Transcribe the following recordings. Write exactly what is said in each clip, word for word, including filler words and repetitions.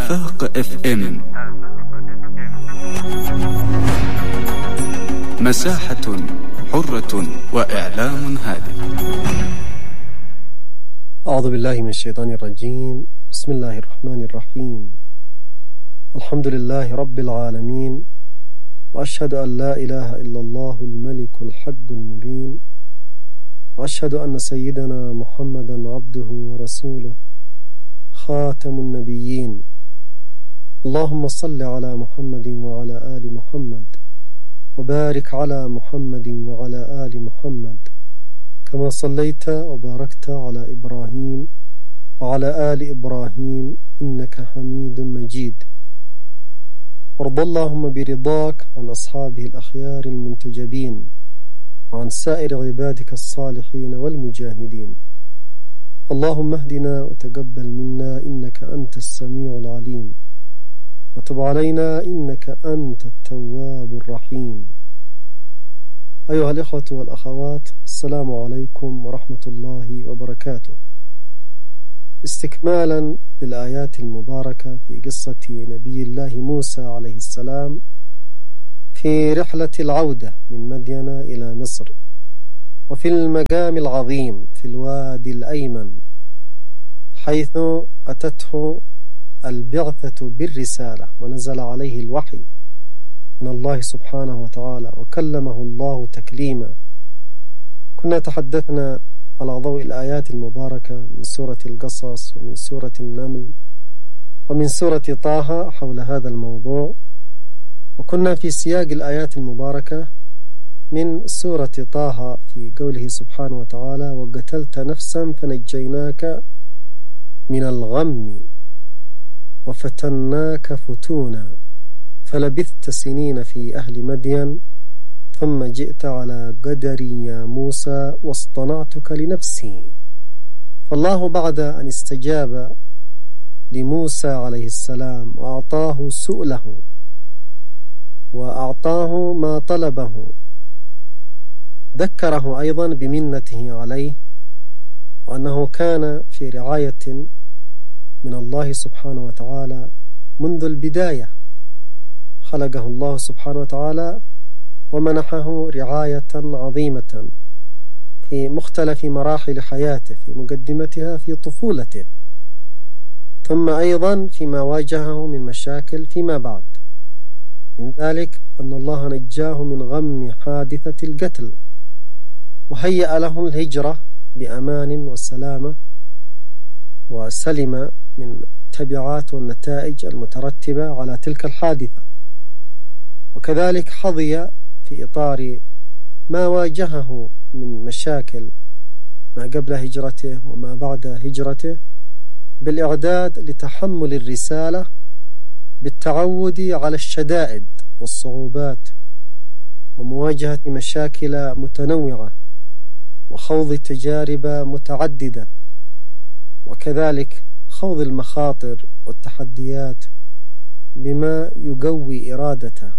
آفاق اف ام، مساحة حرة وإعلام هادف. أعوذ بالله من الشيطان الرجيم. بسم الله الرحمن الرحيم. الحمد لله رب العالمين، وأشهد أن لا إله إلا الله الملك الحق المبين، وأشهد أن سيدنا محمدا عبده ورسوله خاتم النبيين. اللهم صل على محمد وعلى آل محمد، وبارك على محمد وعلى آل محمد كما صليت وباركت على إبراهيم وعلى آل إبراهيم إنك حميد مجيد. وارض اللهم برضاك عن أصحابه الأخيار المنتجبين، وعن سائر عبادك الصالحين والمجاهدين. اللهم اهدنا وتقبل منا إنك أنت السميع العليم، وتب علينا إنك أنت التواب الرحيم. أيها الإخوة والأخوات، السلام عليكم ورحمة الله وبركاته. استكمالا للآيات المباركة في قصة نبي الله موسى عليه السلام في رحلة العودة من مدين إلى مصر، وفي المقام العظيم في الوادي الأيمن حيث أتته البعثة بالرسالة ونزل عليه الوحي من الله سبحانه وتعالى وكلمه الله تكليما. كنا تحدثنا على ضوء الآيات المباركة من سورة القصص ومن سورة النمل ومن سورة طه حول هذا الموضوع، وكنا في سياق الآيات المباركة من سورة طه في قوله سبحانه وتعالى: وقتلت نفسا فنجيناك من الغم وفتناك فتونا فلبثت سنين في أهل مدين ثم جئت على قدر يا موسى واصطنعتك لنفسي. فالله بعد أن استجاب لموسى عليه السلام وأعطاه سؤله وأعطاه ما طلبه، ذكره أيضا بمنته عليه، وأنه كان في رعاية من الله سبحانه وتعالى منذ البداية. خلقه الله سبحانه وتعالى ومنحه رعاية عظيمة في مختلف مراحل حياته، في مقدمتها في طفولته، ثم أيضا فيما واجهه من مشاكل فيما بعد. من ذلك أن الله نجاه من غم حادثة القتل، وهيأ له الهجرة بأمان وسلامة، وسلم من التبعات والنتائج المترتبة على تلك الحادثة. وكذلك حظي في إطار ما واجهه من مشاكل ما قبل هجرته وما بعد هجرته بالإعداد لتحمل الرسالة، بالتعود على الشدائد والصعوبات ومواجهة مشاكل متنوعة وخوض تجارب متعددة، وكذلك خوض المخاطر والتحديات بما يقوي إرادته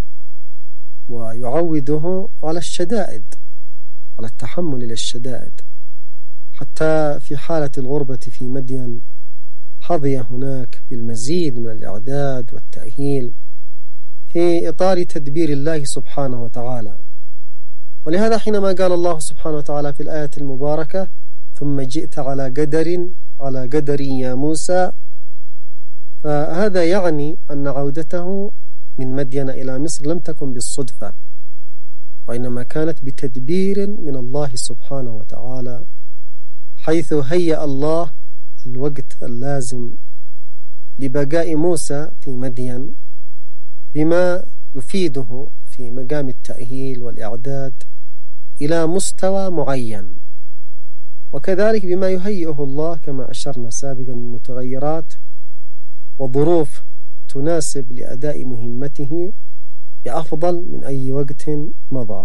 ويعوده على الشدائد، على التحمل للشدائد. حتى في حالة الغربة في مدين حظي هناك بالمزيد من الإعداد والتأهيل في إطار تدبير الله سبحانه وتعالى. ولهذا حينما قال الله سبحانه وتعالى في الآية المباركة: ثم جئت على قدر على قدر يا موسى، فهذا يعني أن عودته من مدين إلى مصر لم تكن بالصدفة، وإنما كانت بتدبير من الله سبحانه وتعالى، حيث هيأ الله الوقت اللازم لبقاء موسى في مدين بما يفيده في مقام التأهيل والإعداد إلى مستوى معين، وكذلك بما يهيئه الله كما أشرنا سابقا من متغيرات وظروف تناسب لأداء مهمته بأفضل من أي وقت مضى.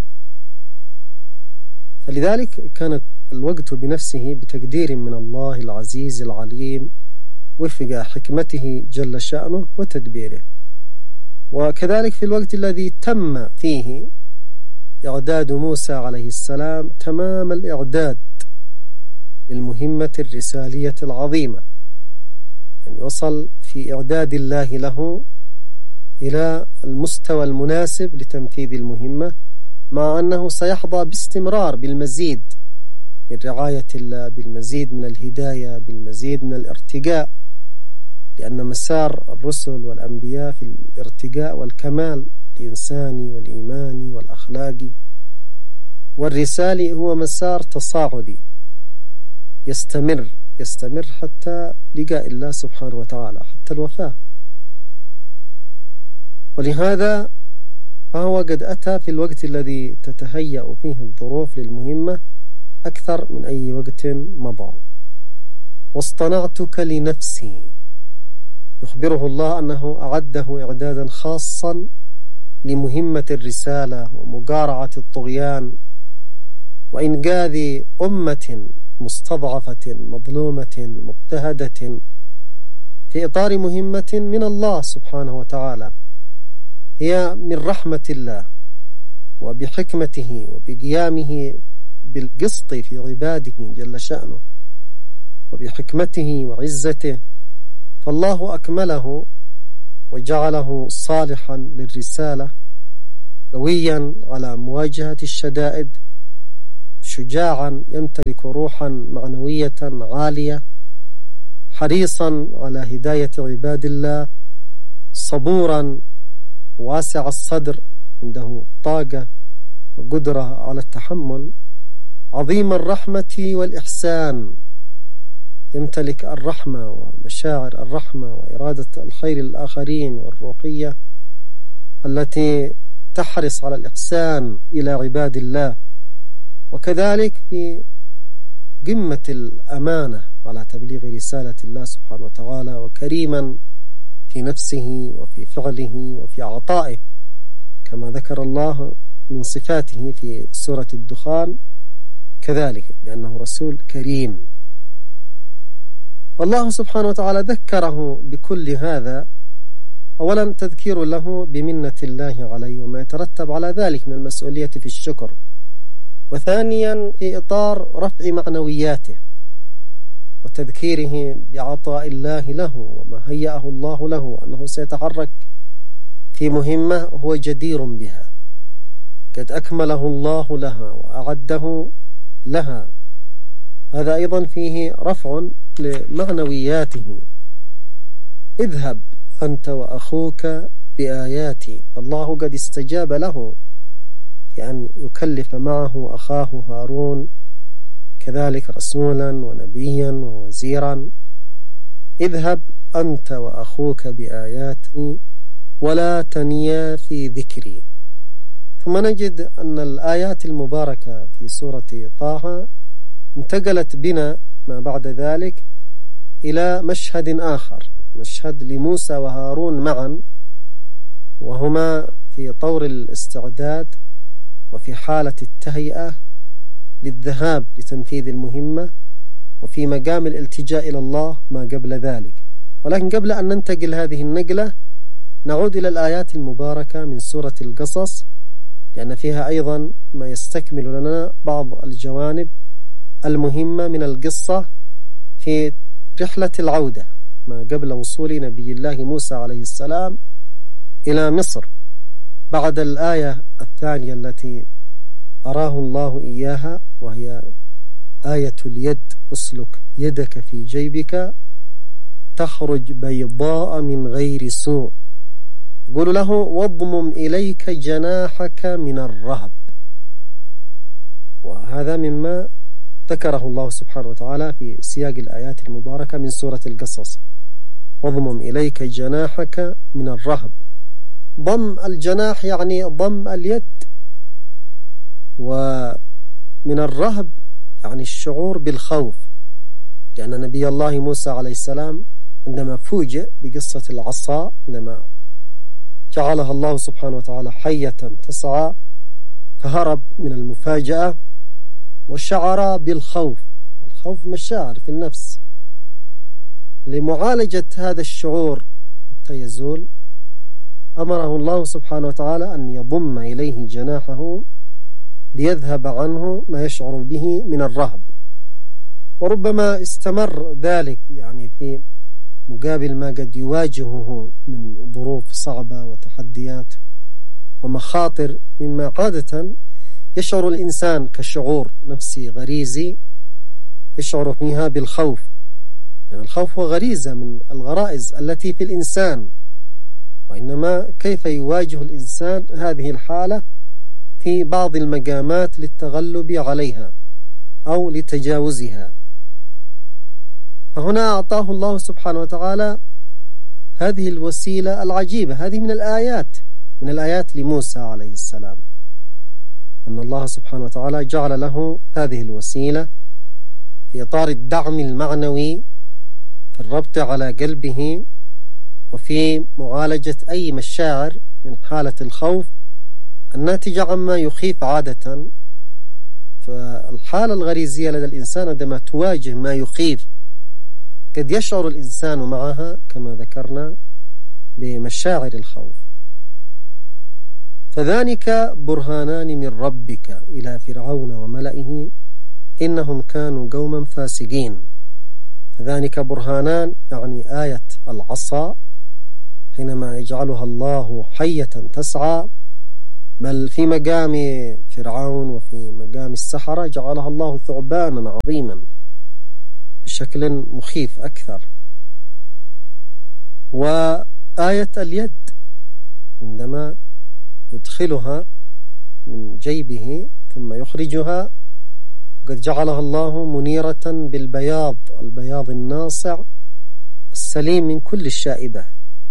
فلذلك كانت الوقت بنفسه بتقدير من الله العزيز العليم وفق حكمته جل شأنه وتدبيره. وكذلك في الوقت الذي تم فيه إعداد موسى عليه السلام تمام الإعداد للمهمة الرسالية العظيمة، يعني وصل في في إعداد الله له إلى المستوى المناسب لتنفيذ المهمة، مع أنه سيحظى باستمرار بالمزيد من رعاية الله، بالمزيد من الهداية، بالمزيد من الارتقاء، لأن مسار الرسل والأنبياء في الارتقاء والكمال الإنساني والإيماني والأخلاقي والرسالي هو مسار تصاعدي يستمر يستمر حتى لقاء الله سبحانه وتعالى، حتى الوفاة. ولهذا فهو قد أتى في الوقت الذي تتهيأ فيه الظروف للمهمة أكثر من أي وقت مضى. واصطنعتك لنفسي، يخبره الله أنه أعده إعدادا خاصا لمهمة الرسالة ومقارعة الطغيان وإنقاذ أمة مستضعفة مظلومة مضطهدة في إطار مهمة من الله سبحانه وتعالى، هي من رحمة الله وبحكمته وبقيامه بالقسط في عباده جل شأنه وبحكمته وعزته، فالله أكمله وجعله صالحا للرسالة، قويا على مواجهة الشدائد، شجاعا يمتلك روحا معنوية عالية، حريصا على هداية عباد الله، صبورا واسع الصدر، عنده طاقة وقدرة على التحمل، عظيم الرحمة والإحسان، يمتلك الرحمة ومشاعر الرحمة وإرادة الخير للآخرين والروحية التي تحرص على الإحسان إلى عباد الله، وكذلك في قمة الأمانة على تبليغ رسالة الله سبحانه وتعالى، وكريما في نفسه وفي فعله وفي عطائه، كما ذكر الله من صفاته في سورة الدخان كذلك بأنه رسول كريم. والله سبحانه وتعالى ذكره بكل هذا، أولا تذكير له بمنة الله عليه وما يترتب على ذلك من المسؤولية في الشكر، وثانيا في إطار رفع معنوياته وتذكيره بعطاء الله له وما هيأه الله له، أنه سيتحرك في مهمة هو جدير بها قد أكمله الله لها وأعده لها. هذا أيضا فيه رفع لمعنوياته. اذهب أنت وأخوك بآياتي، الله قد استجاب له يعني يكلف معه أخاه هارون كذلك رسولا ونبيا ووزيرا. اذهب أنت وأخوك بآياتي ولا تنيا في ذكري. ثم نجد أن الآيات المباركة في سورة طه انتقلت بنا ما بعد ذلك إلى مشهد آخر، مشهد لموسى وهارون معا، وهما في طور الاستعداد وفي حالة التهيئة للذهاب لتنفيذ المهمة، وفي مقام الالتجاء إلى الله ما قبل ذلك. ولكن قبل أن ننتقل هذه النقلة نعود إلى الآيات المباركة من سورة القصص، لأن فيها أيضا ما يستكمل لنا بعض الجوانب المهمة من القصة في رحلة العودة ما قبل وصول نبي الله موسى عليه السلام إلى مصر، بعد الآية الثانية التي أراه الله إياها، وهي آية اليد، أسلك يدك في جيبك تخرج بيضاء من غير سوء، يقول له واضمم إليك جناحك من الرهب. وهذا مما ذكره الله سبحانه وتعالى في سياق الآيات المباركة من سورة القصص، واضمم إليك جناحك من الرهب. ضم الجناح يعني ضم اليد، ومن الرهب يعني الشعور بالخوف، لأن نبي الله موسى عليه السلام عندما فوجئ بقصة العصا، عندما جعلها الله سبحانه وتعالى حية تسعى، فهرب من المفاجأة وشعر بالخوف. الخوف مشاعر في النفس. لمعالجة هذا الشعور حتى يزول أمره الله سبحانه وتعالى أن يضم إليه جناحه ليذهب عنه ما يشعر به من الرهب. وربما استمر ذلك يعني في مقابل ما قد يواجهه من ظروف صعبة وتحديات ومخاطر مما عادة يشعر الإنسان كشعور نفسي غريزي يشعر فيها بالخوف. يعني الخوف هو غريزة من الغرائز التي في الإنسان، وإنما كيف يواجه الإنسان هذه الحالة في بعض المقامات للتغلب عليها أو لتجاوزها. فهنا أعطاه الله سبحانه وتعالى هذه الوسيلة العجيبة. هذه من الآيات من الآيات لموسى عليه السلام، أن الله سبحانه وتعالى جعل له هذه الوسيلة في إطار الدعم المعنوي في الربط على قلبه وفي معالجة أي مشاعر من حالة الخوف الناتجة عما يخيف عادة. فالحالة الغريزية لدى الإنسان عندما تواجه ما يخيف قد يشعر الإنسان معها كما ذكرنا بمشاعر الخوف. فذلك برهانان من ربك إلى فرعون وملئه إنهم كانوا قوما فاسقين. فذلك برهانان يعني آية العصا حينما يجعلها الله حية تسعى، بل في مقام فرعون وفي مقام السحرة جعلها الله ثعبانا عظيما بشكل مخيف أكثر. وآية اليد عندما يدخلها من جيبه ثم يخرجها قد جعلها الله منيرة بالبياض، البياض الناصع السليم من كل الشائبة.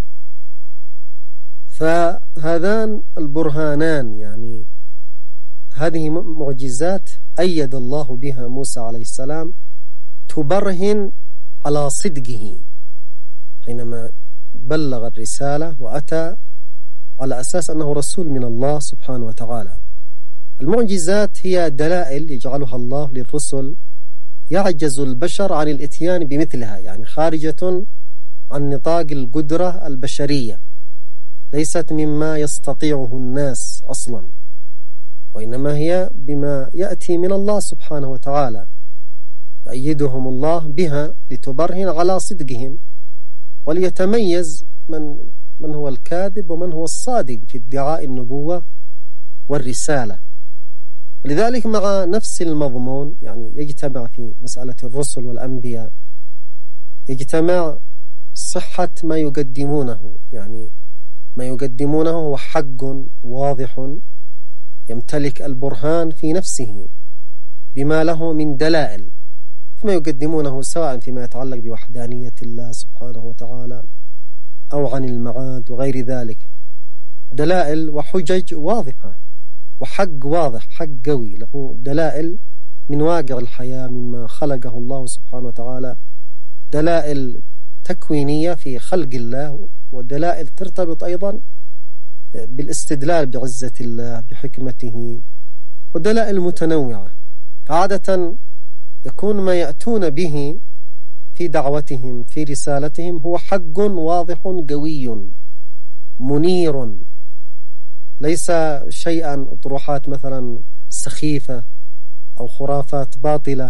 فهذان البرهانان يعني هذه معجزات أيد الله بها موسى عليه السلام تبرهن على صدقه حينما بلغ الرسالة وأتى على أساس أنه رسول من الله سبحانه وتعالى. المعجزات هي دلائل يجعلها الله للرسل يعجز البشر عن الاتيان بمثلها، يعني خارجة عن نطاق القدرة البشرية، ليست مما يستطيعه الناس أصلا، وإنما هي بما يأتي من الله سبحانه وتعالى يؤيدهم الله بها لتبرهن على صدقهم وليتميز من من هو الكاذب ومن هو الصادق في ادعاء النبوة والرسالة. ولذلك مع نفس المضمون يعني يجتمع في مسألة الرسل والأنبياء يجتمع صحة ما يقدمونه، يعني ما يقدمونه هو حق واضح يمتلك البرهان في نفسه بما له من دلائل، ما يقدمونه سواء فيما يتعلق بوحدانية الله سبحانه وتعالى أو عن المعاد وغير ذلك، دلائل وحجج واضحة وحق واضح، حق قوي له دلائل من واقع الحياة مما خلقه الله سبحانه وتعالى، دلائل تكوينية في خلق الله ودلائل ترتبط أيضا بالاستدلال بعزة الله بحكمته، ودلائل متنوعة. عادة يكون ما يأتون به في دعوتهم في رسالتهم هو حق واضح قوي منير، ليس شيئا أطروحات مثلا سخيفة أو خرافات باطلة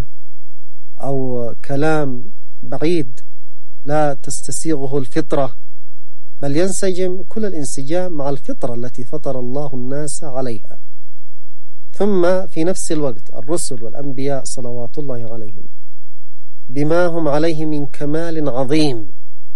أو كلام بعيد لا تستسيغه الفطرة، بل ينسجم كل الانسجام مع الفطرة التي فطر الله الناس عليها. ثم في نفس الوقت الرسل والأنبياء صلوات الله عليهم بما هم عليه من كمال عظيم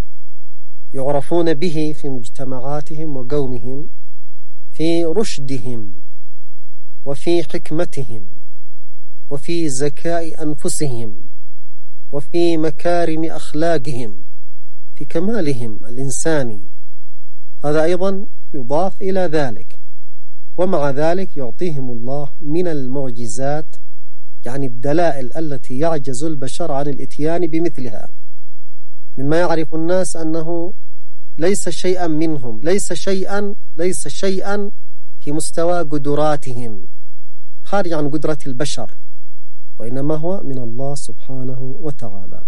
يعرفون به في مجتمعاتهم وقومهم في رشدهم وفي حكمتهم وفي ذكاء أنفسهم وفي مكارم أخلاقهم، في كمالهم الإنساني، هذا أيضا يضاف إلى ذلك. ومع ذلك يعطيهم الله من المعجزات يعني الدلائل التي يعجز البشر عن الاتيان بمثلها، مما يعرف الناس أنه ليس شيئا منهم، ليس شيئا ليس شيئا في مستوى قدراتهم خارج عن قدرة البشر، وإنما هو من الله سبحانه وتعالى.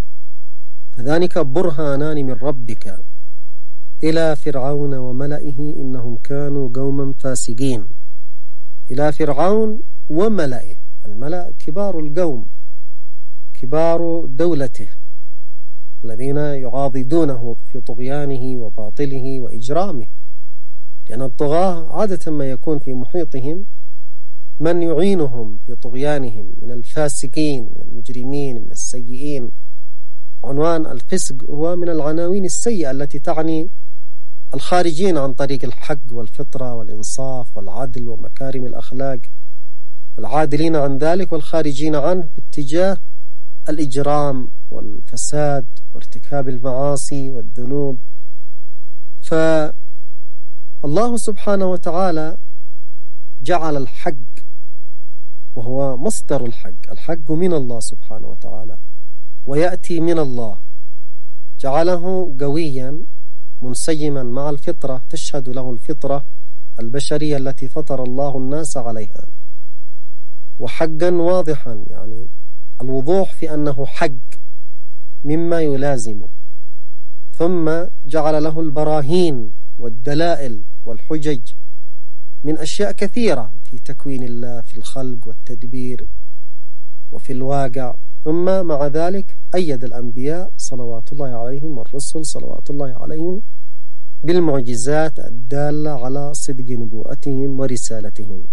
فذلك برهانان من ربك إلى فرعون وملئه إنهم كانوا قوما فاسقين. إلى فرعون وملئه، الملأ كبار القوم كبار دولته، الذين يعاضدونه في طغيانه وباطله وإجرامه، لأن الطغاة عادة ما يكون في محيطهم من يعينهم في طغيانهم من الفاسقين، من المجرمين، من السيئين. عنوان الفسق هو من العناوين السيئة التي تعني الخارجين عن طريق الحق والفطرة والإنصاف والعدل ومكارم الأخلاق، والعادلين عن ذلك والخارجين عنه باتجاه الإجرام والفساد وارتكاب المعاصي والذنوب. فالله سبحانه وتعالى جعل الحق، وهو مصدر الحق، الحق من الله سبحانه وتعالى ويأتي من الله، جعله قويا منسجما مع الفطرة تشهد له الفطرة البشرية التي فطر الله الناس عليها، وحقا واضحا، يعني الوضوح في أنه حق مما يلازمه. ثم جعل له البراهين والدلائل والحجج من أشياء كثيرة في تكوين الله، في الخلق والتدبير وفي الواقع. ثم مع ذلك أيد الأنبياء صلوات الله عليهم والرسل صلوات الله عليهم بالمعجزات الدالة على صدق نبوءتهم ورسالتهم.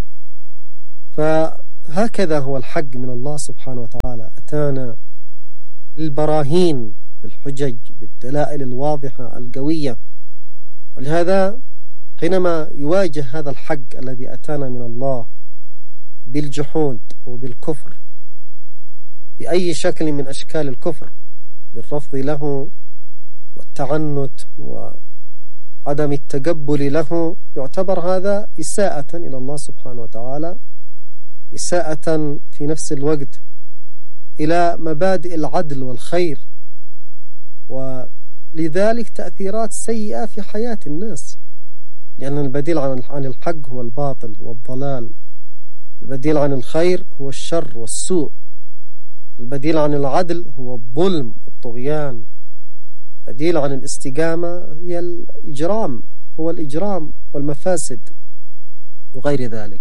فهكذا هو الحق من الله سبحانه وتعالى، أتانا بالبراهين، بالحجج، بالدلائل الواضحة القوية. ولهذا حينما يواجه هذا الحق الذي أتانا من الله بالجحود وبالكفر بأي شكل من أشكال الكفر، بالرفض له والتعنت وعدم التقبل له، يعتبر هذا إساءة إلى الله سبحانه وتعالى، إساءة في نفس الوقت إلى مبادئ العدل والخير، ولذلك تأثيرات سيئة في حياة الناس، لأن البديل عن الحق هو الباطل والضلال، البديل عن الخير هو الشر والسوء، البديل عن العدل هو الظلم والطغيان، البديل عن الاستقامة هي الإجرام، هو الإجرام والمفاسد وغير ذلك.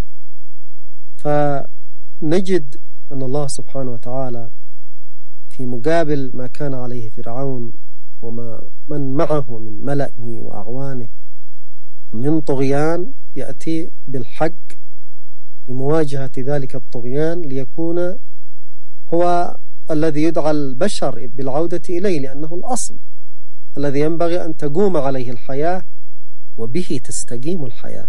فنجد أن الله سبحانه وتعالى في مقابل ما كان عليه فرعون وما من معه من ملئه وأعوانه من طغيان، يأتي بالحق لمواجهة ذلك الطغيان، ليكون هو الذي يدعى البشر بالعودة إليه، لأنه الأصل الذي ينبغي أن تقوم عليه الحياة وبه تستقيم الحياة.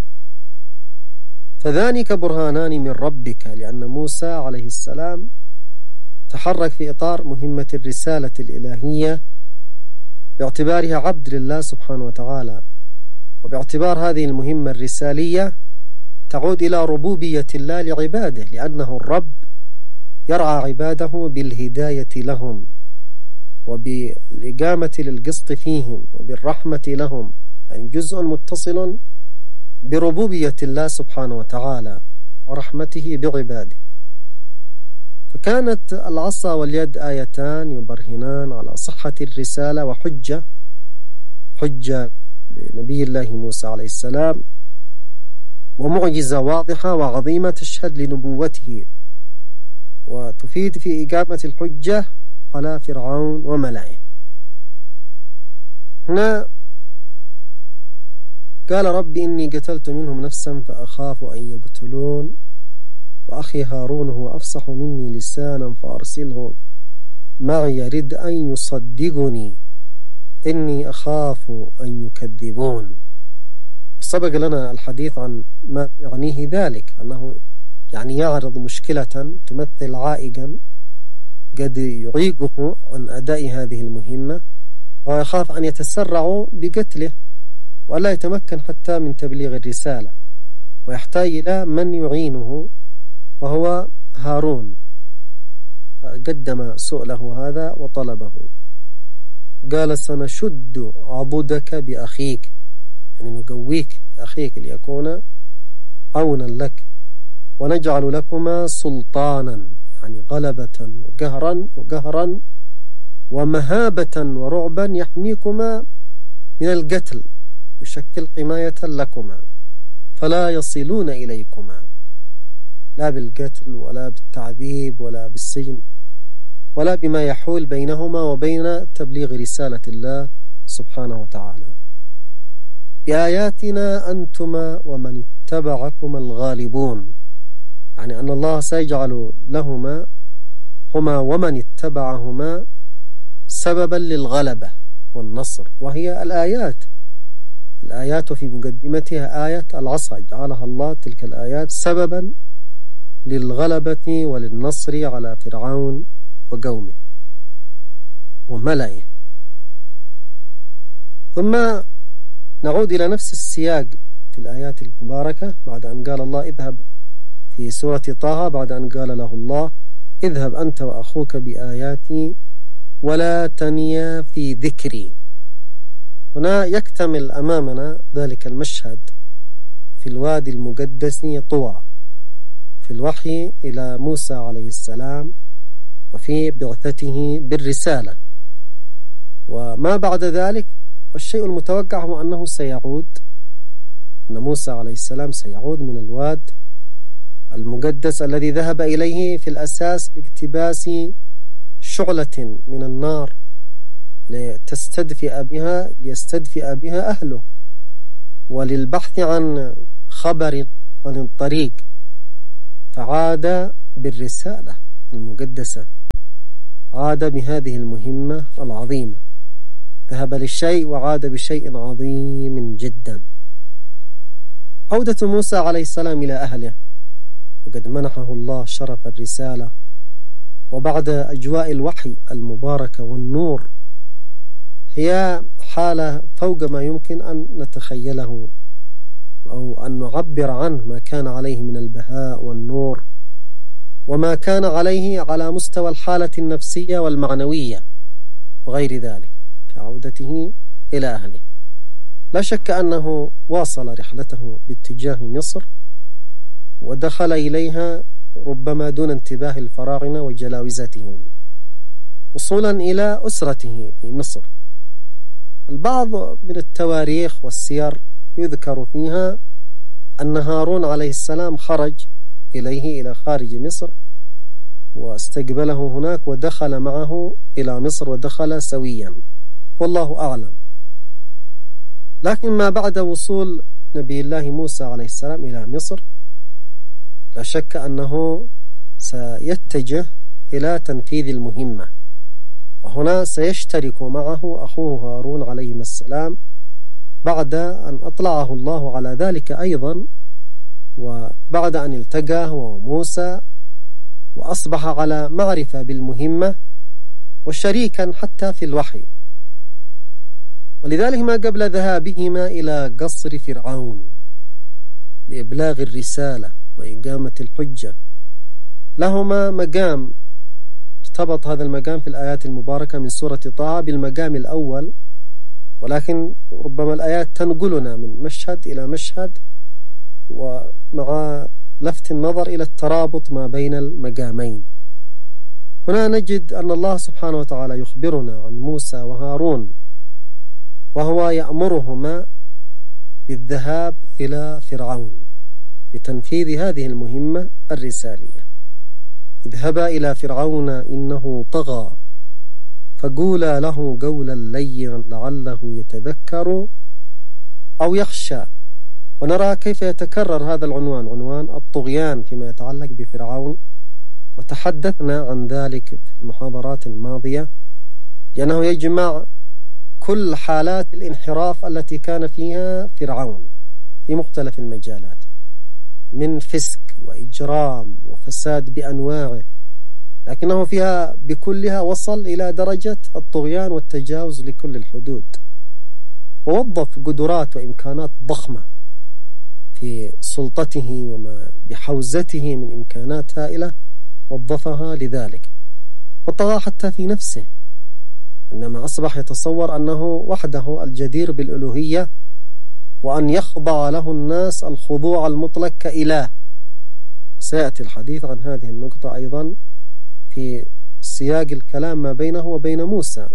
فذلك برهانان من ربك، لأن موسى عليه السلام تحرك في إطار مهمة الرسالة الإلهية باعتبارها عبد لله سبحانه وتعالى، وباعتبار هذه المهمة الرسالية تعود إلى ربوبية الله لعباده، لأنه الرب يرعى عباده بالهداية لهم وبالإقامة للقسط فيهم وبالرحمة لهم، يعني جزء متصل بربوبية الله سبحانه وتعالى ورحمته بعباده. فكانت العصا واليد آيتان يبرهنان على صحة الرسالة وحجة حجة لنبي الله موسى عليه السلام، ومعجزة واضحة وعظيمة تشهد لنبوته وتفيد في إقامة الحجة على فرعون وملئه. هنا قال رب إني قتلت منهم نفسا فأخاف أن يقتلون وأخي هارون هو أفصح مني لسانا فأرسله معي يرد أن يصدقني إني أخاف أن يكذبون. سبق لنا الحديث عن ما يعنيه ذلك، أنه يعني يعرض مشكلة تمثل عائقا قد يعيقه عن أداء هذه المهمة، ويخاف أن يتسرعوا بقتله ولا يتمكن حتى من تبليغ الرسالة، ويحتاج إلى من يعينه وهو هارون. فقدم سؤله هذا وطلبه، قال سنشد عضدك بأخيك، يعني نقويك بأخيك ليكون عونا لك، ونجعل لكما سلطانا، يعني غلبة وقهرا وقهرا ومهابة ورعبا يحميكما من القتل، يشكل حماية لكما، فلا يصلون إليكما لا بالقتل ولا بالتعذيب ولا بالسجن، ولا بما يحول بينهما وبين تبليغ رسالة الله سبحانه وتعالى. بآياتنا أنتما ومن اتبعكما الغالبون، يعني أن الله سيجعل لهما هما ومن اتبعهما سببا للغلبة والنصر، وهي الآيات. الآيات في مقدمتها آية العصا، جعلها الله تلك الآيات سببا للغلبة وللنصر على فرعون وقومه وملئه. ثم نعود إلى نفس السياق في الآيات المباركة، بعد أن قال الله اذهب في سورة طه، بعد أن قال له الله اذهب أنت وأخوك بآياتي ولا تنيا في ذكري. هنا يكتمل أمامنا ذلك المشهد في الوادي المقدس طوى، في الوحي إلى موسى عليه السلام وفي بعثته بالرسالة. وما بعد ذلك والشيء المتوقع هو أنه سيعود، أن موسى عليه السلام سيعود من الواد المقدس الذي ذهب إليه في الأساس لاقتباس شعلة من النار لتستدفئ بها ليستدفئ بها أهله، وللبحث عن خبر عن الطريق، فعاد بالرسالة المقدسة، عاد بهذه المهمة العظيمة، ذهب للشيء وعاد بشيء عظيم جدا. عودة موسى عليه السلام إلى أهله وقد منحه الله شرف الرسالة، وبعد أجواء الوحي المباركة والنور، هي حالة فوق ما يمكن أن نتخيله أو أن نعبر عنه، ما كان عليه من البهاء والنور، وما كان عليه على مستوى الحالة النفسية والمعنوية وغير ذلك في عودته إلى أهله. لا شك أنه واصل رحلته باتجاه مصر، ودخل إليها ربما دون انتباه الفراعنة وجلاوزتهم، وصولا إلى أسرته في مصر. البعض من التواريخ والسير يذكر فيها أن هارون عليه السلام خرج إليه إلى خارج مصر واستقبله هناك ودخل معه إلى مصر ودخل سويا، والله أعلم. لكن ما بعد وصول نبي الله موسى عليه السلام إلى مصر لا شك أنه سيتجه إلى تنفيذ المهمة، وهنا سيشترك معه أخوه هارون عليه السلام بعد أن أطلعه الله على ذلك أيضا، وبعد أن التقى هو وموسى وأصبح على معرفة بالمهمة وشريكا حتى في الوحي. ولذلك ما قبل ذهابهما إلى قصر فرعون لإبلاغ الرسالة وإقامة الحجة لهما مقام، ارتبط هذا المقام في الآيات المباركة من سورة طه بالمقام الأول، ولكن ربما الآيات تنقلنا من مشهد إلى مشهد ومع لفت النظر إلى الترابط ما بين المقامين. هنا نجد أن الله سبحانه وتعالى يخبرنا عن موسى وهارون وهو يأمرهما بالذهاب إلى فرعون لتنفيذ هذه المهمة الرسالية. اذهبا إلى فرعون إنه طغى فقولا له قولا لينا لعله يتذكر أو يخشى. ونرى كيف يتكرر هذا العنوان، عنوان الطغيان فيما يتعلق بفرعون، وتحدثنا عن ذلك في المحاضرات الماضية، لأنه يجمع كل حالات الانحراف التي كان فيها فرعون في مختلف المجالات من فسق وإجرام وفساد بأنواعه، لكنه فيها بكلها وصل إلى درجة الطغيان والتجاوز لكل الحدود، ووظف قدرات وإمكانات ضخمة في سلطته وما بحوزته من إمكانات هائلة وظفها لذلك، وطغى حتى في نفسه عندما أصبح يتصور أنه وحده الجدير بالألوهية وأن يخضع له الناس الخضوع المطلق كإله. سيأتي الحديث عن هذه النقطة أيضا في سياق الكلام ما بينه وبين موسى.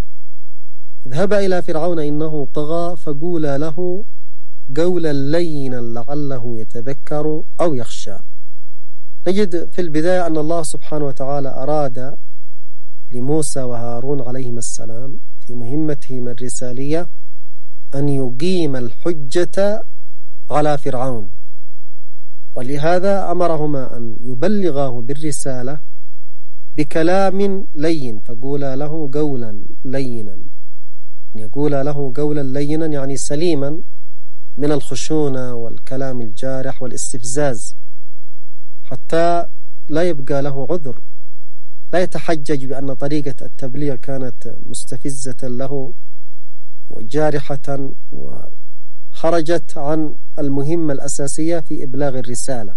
اذهب إلى فرعون إنه طغى فقولا له قولا لينا لعله يتذكر أو يخشى. نجد في البداية أن الله سبحانه وتعالى أراد لموسى وهارون عليهما السلام في مهمتهما الرسالية أن يقيم الحجة على فرعون، ولهذا أمرهما أن يبلغاه بالرسالة بكلام لين، فقولا له قولا لينا، يقول له قولا لينا يعني سليما من الخشونة والكلام الجارح والاستفزاز، حتى لا يبقى له عذر، لا يتحجج بأن طريقة التبليغ كانت مستفزة له وجارحة وخرجت عن المهمة الأساسية في إبلاغ الرسالة،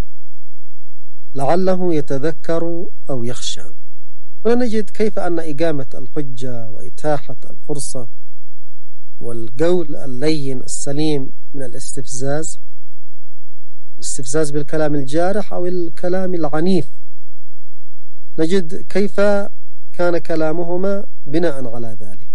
لعله يتذكر أو يخشى. ونجد كيف أن إقامة الحجة وإتاحة الفرصة والقول اللين السليم من الاستفزاز، الاستفزاز بالكلام الجارح أو الكلام العنيف، نجد كيف كان كلامهما بناء على ذلك.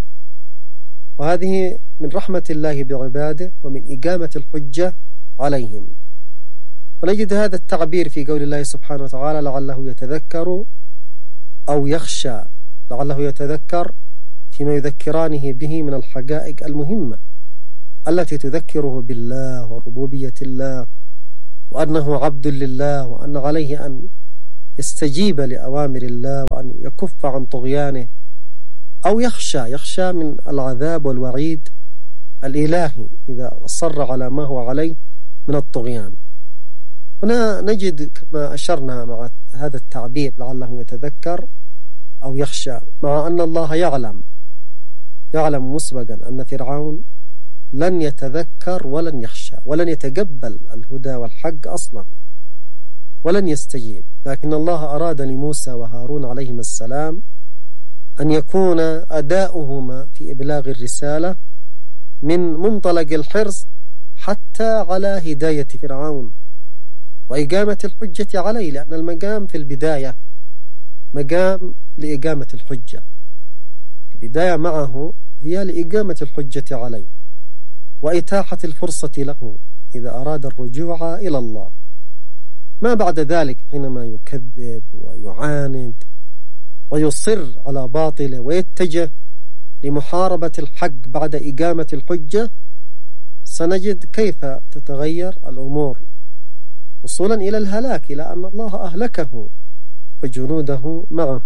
وهذه من رحمة الله بعباده ومن إقامة الحجة عليهم. ونجد هذا التعبير في قول الله سبحانه وتعالى لعله يتذكر أو يخشى، لعله يتذكر فيما يذكرانه به من الحقائق المهمة التي تذكره بالله وربوبية الله وأنه عبد لله، وأن عليه أن يستجيب لأوامر الله وأن يكف عن طغيانه، أو يخشى يخشى من العذاب والوعيد الإلهي إذا أصر على ما هو عليه من الطغيان. هنا نجد كما أشرنا مع هذا التعبير لعله يتذكر أو يخشى، مع أن الله يعلم يعلم مسبقا أن فرعون لن يتذكر ولن يخشى ولن يتقبل الهدى والحق أصلا ولن يستجيب، لكن الله أراد لموسى وهارون عليهما السلام أن يكون أداؤهما في إبلاغ الرسالة من منطلق الحرص حتى على هداية فرعون وإقامة الحجة عليه، لأن المقام في البداية مقام لإقامة الحجة، البداية معه هي لإقامة الحجة عليه وإتاحة الفرصة له إذا أراد الرجوع إلى الله. ما بعد ذلك حينما يكذب ويعاند ويصر على باطله ويتجه لمحاربة الحق بعد إقامة الحجة، سنجد كيف تتغير الأمور وصولا إلى الهلاك، إلى أن الله أهلكه وجنوده معه.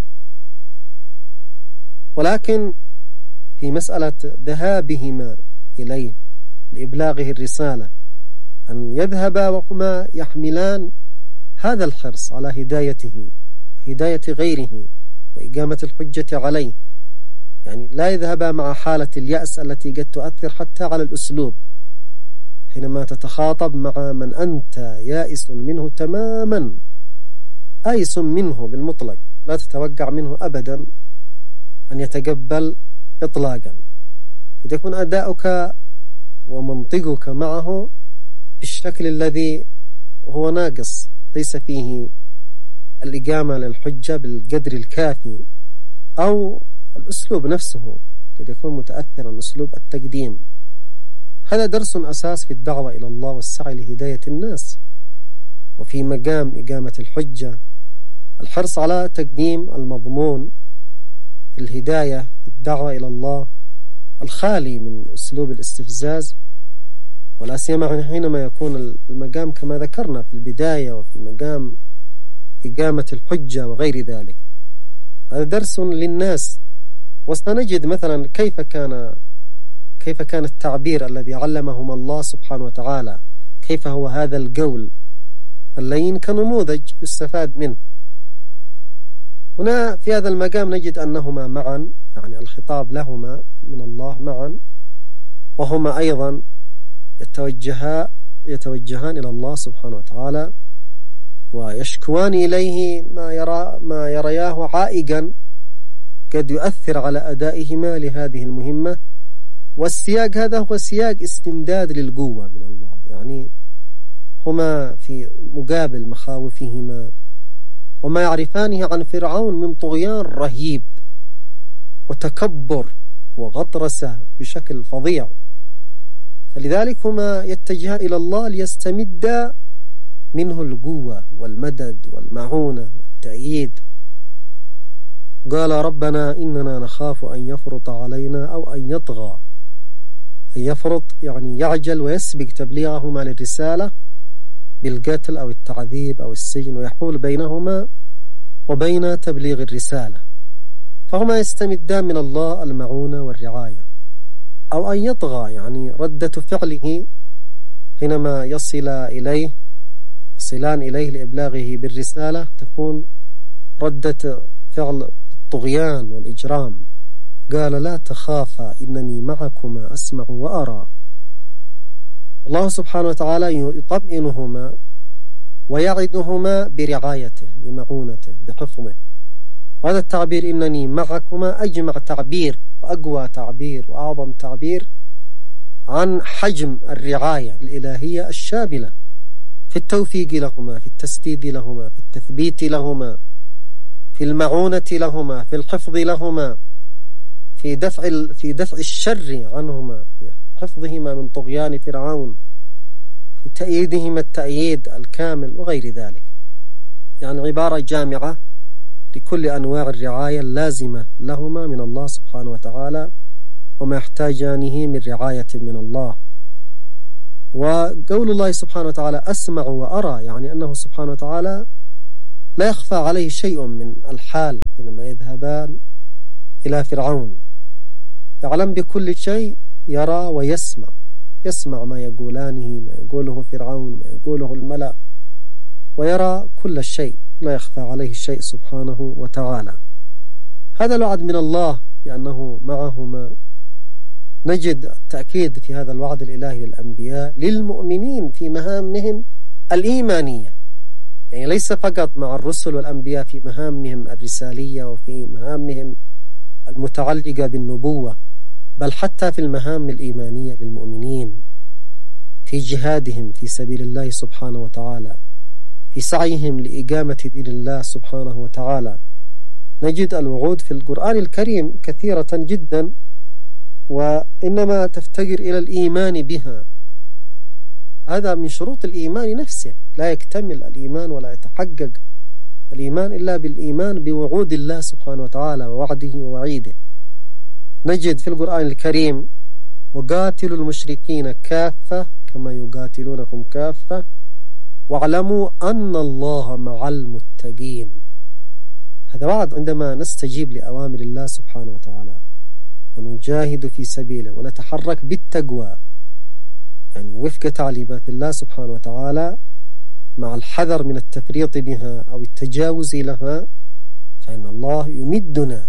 ولكن في مسألة ذهابهما إليه لإبلاغه الرسالة أن يذهبا وهما يحملان هذا الحرص على هدايته هداية غيره وإقامة الحجة عليه، يعني لا يذهبا مع حالة اليأس التي قد تؤثر حتى على الأسلوب، حينما تتخاطب مع من أنت يائس منه تماما، آيس منه بالمطلق، لا تتوقع منه أبدا أن يتقبل إطلاقا، قد يكون أداؤك ومنطقك معه بالشكل الذي هو ناقص، ليس فيه الإقامة للحجة بالقدر الكافي، أو الأسلوب نفسه قد يكون متأثرا أسلوب التقديم. هذا درس أساس في الدعوة إلى الله والسعي لهداية الناس. وفي مقام إقامة الحجة الحرص على تقديم المضمون الهداية في الدعوة إلى الله الخالي من أسلوب الاستفزاز، ولا سيما حينما يكون المقام كما ذكرنا في البداية وفي مقام إقامة الحجة وغير ذلك. هذا درس للناس. وسنجد مثلا كيف كان كيف كان التعبير الذي علمهم الله سبحانه وتعالى، كيف هو هذا القول اللين كنموذج يستفاد منه. هنا في هذا المقام نجد أنهما معا، يعني الخطاب لهما من الله معا، وهما أيضا يتوجها يتوجهان إلى الله سبحانه وتعالى ويشكوان إليه ما يرى ما يرياه عائقا قد يؤثر على أدائهما لهذه المهمة. والسياق هذا هو سياق استمداد للقوة من الله، يعني هما في مقابل مخاوفهما وما يعرفانه عن فرعون من طغيان رهيب وتكبر وغطرسة بشكل فظيع، فلذلك هما يتجهان إلى الله ليستمد منه القوة والمدد والمعونة والتأييد. قال ربنا إننا نخاف أن يفرط علينا أو أن يطغى. أن يفرط يعني يعجل ويسبق تبليغهما للرسالة بالقتل أو التعذيب أو السجن، ويحول بينهما وبين تبليغ الرسالة، فهما يستمدان من الله المعونة والرعاية. أو أن يطغى يعني ردة فعله حينما يصل إليه يصلان إليه لإبلاغه بالرسالة تكون ردة فعل الطغيان والإجرام. قال لا تخافا إنني معكما أسمع وأرى. الله سبحانه وتعالى يطمئنهما ويعدهما برعايته بمعونته بحفظه. هذا التعبير إنني معكما أجمع تعبير وأقوى تعبير وأعظم تعبير عن حجم الرعاية الإلهية الشاملة في التوفيق لهما، في التسديد لهما، في التثبيت لهما، في المعونة لهما، في الحفظ لهما، في دفع في دفع الشر عنهما، في حفظهما من طغيان فرعون، في تأييدهما التأييد الكامل وغير ذلك. يعني عبارة جامعة لكل أنواع الرعاية اللازمة لهما من الله سبحانه وتعالى وما يحتاجانه من رعاية من الله. وقول الله سبحانه وتعالى أسمع وأرى يعني أنه سبحانه وتعالى لا يخفى عليه شيء من الحال حينما يذهبان إلى فرعون، يعلم بكل شيء، يرى ويسمع، يسمع ما يقولانه، ما يقوله فرعون، ما يقوله الملأ، ويرى كل شيء، لا يخفى عليه شيء سبحانه وتعالى. هذا الوعد من الله لأنه معهما. نجد التأكيد في هذا الوعد الإلهي للأنبياء للمؤمنين في مهامهم الإيمانية، يعني ليس فقط مع الرسل والأنبياء في مهامهم الرسالية وفي مهامهم المتعلقة بالنبوة، بل حتى في المهام الإيمانية للمؤمنين في جهادهم في سبيل الله سبحانه وتعالى، في سعيهم لإقامة دين الله سبحانه وتعالى. نجد الوعود في القرآن الكريم كثيرة جدا، وإنما تفتقر إلى الإيمان بها. هذا من شروط الإيمان نفسه، لا يكتمل الإيمان ولا يتحقق الإيمان إلا بالإيمان بوعود الله سبحانه وتعالى ووعده ووعيده. نجد في القرآن الكريم وقاتلوا المشركين كافة كما يقاتلونكم كافة واعلموا أن الله مع المتقين. هذا وعد عندما نستجيب لأوامر الله سبحانه وتعالى ونجاهد في سبيله ونتحرك بالتقوى، يعني وفق تعليمات الله سبحانه وتعالى مع الحذر من التفريط بها أو التجاوز لها، فإن الله يمدنا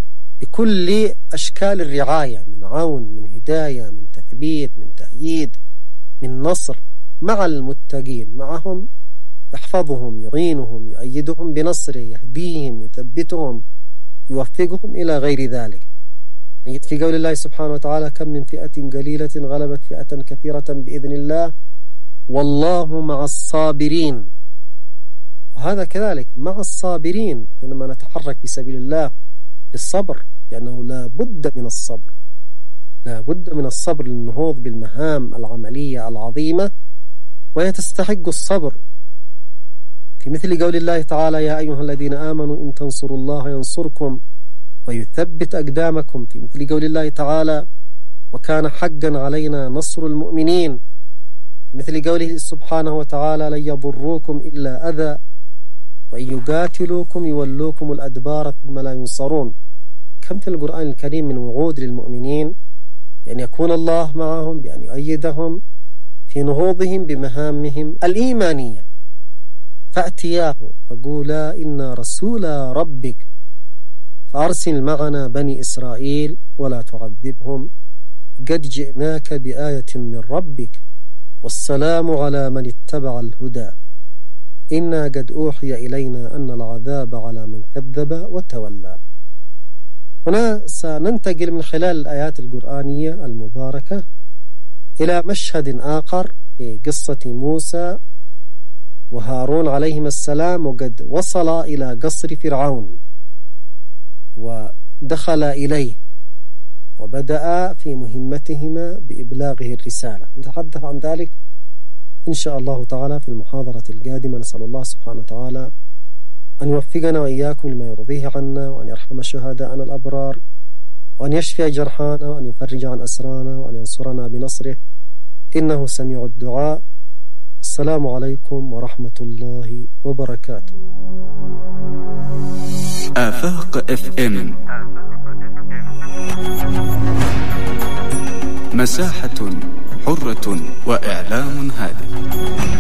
بكل أشكال الرعاية، من عون، من هداية، من تثبيت، من تأييد، من نصر، مع المتقين، معهم يحفظهم، يعينهم، يؤيدهم بنصره، يهديهم، يثبتهم، يوفقهم إلى غير ذلك. في قول الله سبحانه وتعالى كم من فئة قليلة غلبت فئة كثيرة بإذن الله والله مع الصابرين. وهذا كذلك مع الصابرين حينما نتحرك في سبيل الله بالصبر، لأنه لا بد من الصبر، لا بد من الصبر للنهوض بالمهام العملية العظيمة، وهي تستحق الصبر. في مثل قول الله تعالى يا أيها الذين آمنوا إن تنصروا الله ينصركم ويثبت أقدامكم. في مثل قول الله تعالى وكان حقا علينا نصر المؤمنين. في مثل قوله سبحانه وتعالى لن يضروكم إلا أذى وإن يقاتلوكم يولوكم الأدبار ثم لا ينصرون. كم في القرآن الكريم من وعود للمؤمنين بأن يكون الله معهم، بأن يؤيدهم في نهوضهم بمهامهم الإيمانية. فأتياه فقولا إنا رسول ربك فأرسل معنا بني إسرائيل ولا تعذبهم قد جئناك بآية من ربك والسلام على من اتبع الهدى إنا قد أوحي إلينا أن العذاب على من كذب وتولى. هنا سننتقل من خلال الآيات القرآنية المباركة إلى مشهد آخر في قصة موسى وهارون عليهما السلام، وقد وصل إلى قصر فرعون ودخل إليه وبدأ في مهمتهما بإبلاغه الرسالة. نتحدث عن ذلك إن شاء الله تعالى في المحاضرة القادمة. نسأل الله سبحانه وتعالى أن يوفقنا وإياكم لما يرضيه عنا، وأن يرحم شهداءنا الأبرار، وأن يشفي جرحانا، وأن يفرج عن أسرانا، وأن ينصرنا بنصره، إنه سميع الدعاء. السلام عليكم ورحمة الله وبركاته. آفاق اف ام، مساحة حرة وإعلام هادف.